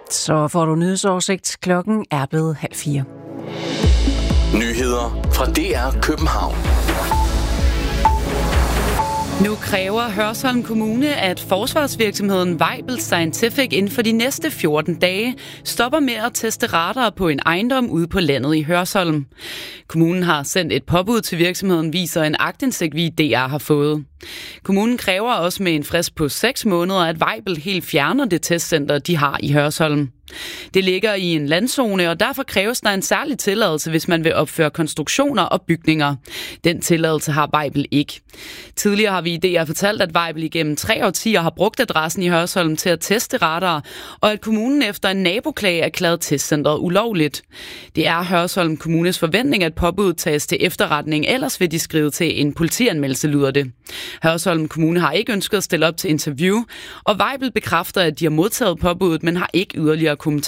Så får du nyhedsoversigt. Klokken er blevet 3:30. Nyheder fra DR København. Nu kræver Hørsholm Kommune, at forsvarsvirksomheden Weibel Scientific inden for de næste 14 dage stopper med at teste radar på en ejendom ude på landet i Hørsholm. Kommunen har sendt et påbud til virksomheden, viser en aktindsigt, vi i DR har fået. Kommunen kræver også med en frist på 6 måneder, at Weibel helt fjerner det testcenter, de har i Hørsholm. Det ligger i en landzone, og derfor kræves der en særlig tilladelse, hvis man vil opføre konstruktioner og bygninger. Den tilladelse har Weibel ikke. Tidligere har vi i DR fortalt, at Weibel igennem 3 årtier har brugt adressen i Hørsholm til at teste radar, og at kommunen efter en naboklage erklærede testcentret ulovligt. Det er Hørsholm Kommunes forventning, at påbuddet tages til efterretning, ellers vil de skrive til en politianmeldelse, lyder det. Hørsholm Kommune har ikke ønsket at stille op til interview, og Weibel bekræfter, at de har modtaget påbuddet, men har ikke yderligere kommentarer